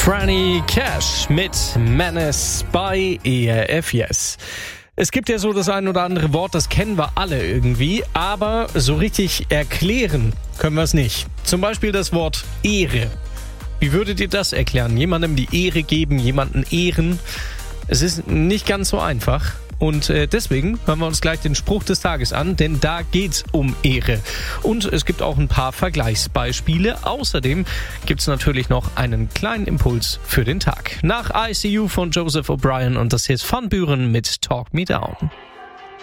Granny Cash mit Menace bei ERF Yes. Es gibt ja so das ein oder andere Wort, das kennen wir alle irgendwie, aber so richtig erklären können wir es nicht. Zum Beispiel das Wort Ehre. Wie würdet ihr das erklären? Jemandem die Ehre geben, jemanden ehren? Es ist nicht ganz so einfach. Und deswegen hören wir uns gleich den Spruch des Tages an, denn da geht's um Ehre. Und es gibt auch ein paar Vergleichsbeispiele. Außerdem gibt's natürlich noch einen kleinen Impuls für den Tag. Nach ICU von Joseph O'Brien und das hier ist Van Buren mit Talk Me Down.